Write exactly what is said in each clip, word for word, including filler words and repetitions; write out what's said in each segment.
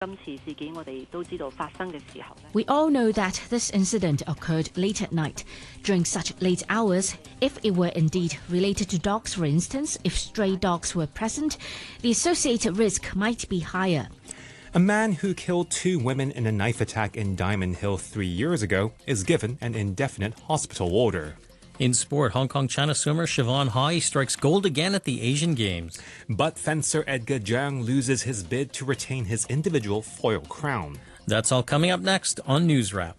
We all know that this incident occurred late at night. During such late hours, if it were indeed related to dogs, for instance, if stray dogs were present, the associated risk might be higher. A man who killed two women in a knife attack in Diamond Hill three years ago is given an indefinite hospital order. In sport, Hong Kong China swimmer Siobhan Haughey strikes gold again at the Asian Games. But fencer Edgar Zhang loses his bid to retain his individual foil crown. That's all coming up next on News Wrap.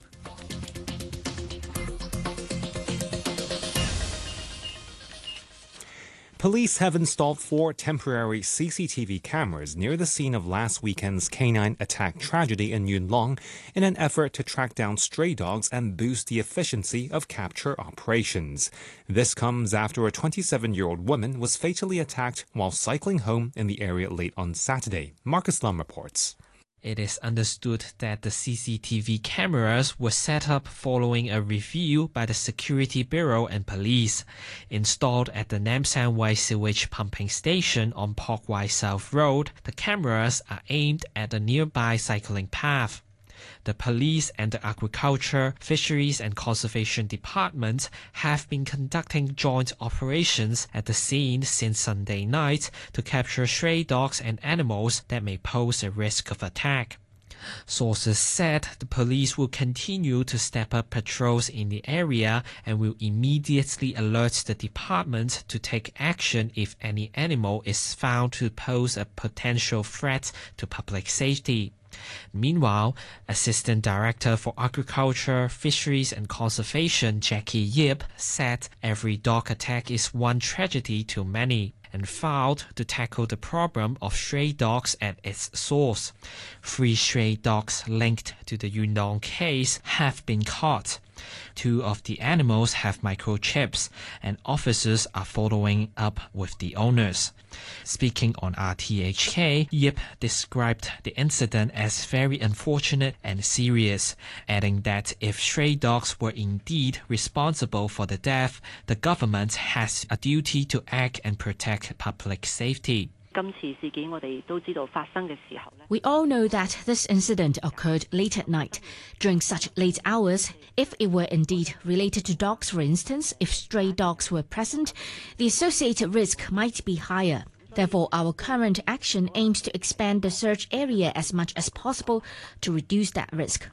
Police have installed four temporary C C T V cameras near the scene of last weekend's canine attack tragedy in Yuen Long in an effort to track down stray dogs and boost the efficiency of capture operations. This comes after a twenty-seven-year-old woman was fatally attacked while cycling home in the area late on Saturday. Marcus Lum reports. It is understood that the C C T V cameras were set up following a review by the Security Bureau and police. Installed at the Nam San Wai sewage pumping station on Pok Wai South Road, the cameras are aimed at a nearby cycling path. The police and the Agriculture, Fisheries and Conservation Departments have been conducting joint operations at the scene since Sunday night to capture stray dogs and animals that may pose a risk of attack. Sources said the police will continue to step up patrols in the area and will immediately alert the department to take action if any animal is found to pose a potential threat to public safety. Meanwhile, Assistant Director for Agriculture, Fisheries and Conservation Jackie Yip said every dog attack is one tragedy too many, and vowed to tackle the problem of stray dogs at its source. Three stray dogs linked to the Yuen Long case have been caught. Two of the animals have microchips, and officers are following up with the owners. Speaking on R T H K, Yip described the incident as very unfortunate and serious, adding that if stray dogs were indeed responsible for the death, the government has a duty to act and protect public safety. We all know that this incident occurred late at night. During such late hours, if it were indeed related to dogs, for instance, if stray dogs were present, the associated risk might be higher. Therefore, our current action aims to expand the search area as much as possible to reduce that risk.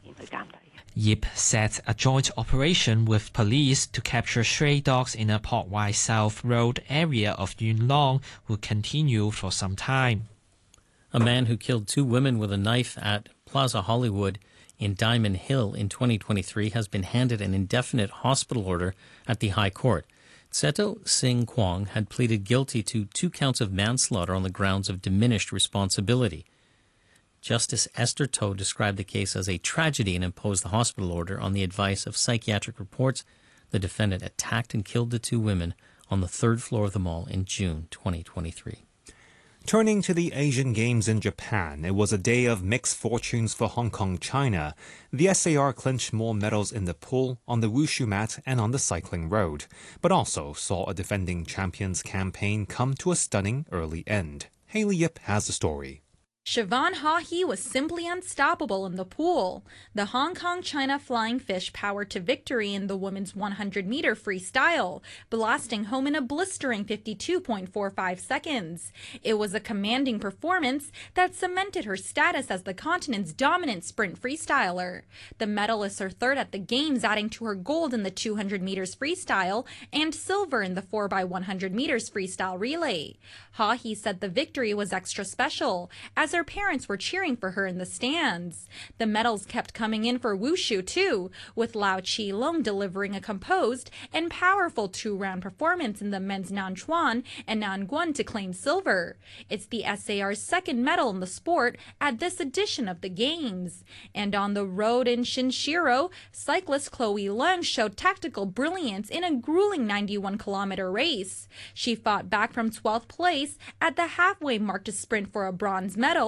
Yip said a joint operation with police to capture stray dogs in a Pok Wai South Road area of Yuen Long will continue for some time. A man who killed two women with a knife at Plaza Hollywood in Diamond Hill in twenty twenty-three has been handed an indefinite hospital order at the High Court. Tseto Sing Kwong had pleaded guilty to two counts of manslaughter on the grounds of diminished responsibility. Justice Esther To described the case as a tragedy and imposed the hospital order on the advice of psychiatric reports. The defendant attacked and killed the two women on the third floor of the mall in June twenty twenty-three. Turning to the Asian Games in Japan, it was a day of mixed fortunes for Hong Kong China. The S A R clinched more medals in the pool, on the wushu mat and on the cycling road, but also saw a defending champions campaign come to a stunning early end. Hayley Yip has the story. Siobhan Haughey was simply unstoppable in the pool. The Hong Kong China Flying Fish powered to victory in the women's one hundred meter freestyle, blasting home in a blistering fifty-two point four five seconds. It was a commanding performance that cemented her status as the continent's dominant sprint freestyler. The medal is her third at the Games, adding to her gold in the two hundred meters freestyle and silver in the four by one hundred meters freestyle relay. Haughey said the victory was extra special, as her parents were cheering for her in the stands. The medals kept coming in for wushu too, with Lau Chi Long delivering a composed and powerful two-round performance in the men's Nanchuan and Nanguan to claim silver. It's the S A R's second medal in the sport at this edition of the Games. And on the road in Shinshiro, cyclist Chloe Leung showed tactical brilliance in a grueling ninety-one kilometer race. She fought back from twelfth place at the halfway mark to sprint for a bronze medal,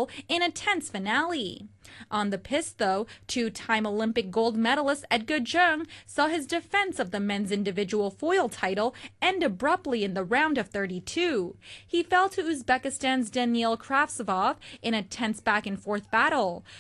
title in a tense finale. On the piste, though, two-time Olympic gold medalist Edgar Zheng saw his defense of the men's individual foil title end abruptly in the round of thirty-two. He fell to Uzbekistan's Daniil Kravtsov in a tense back-and-forth battle.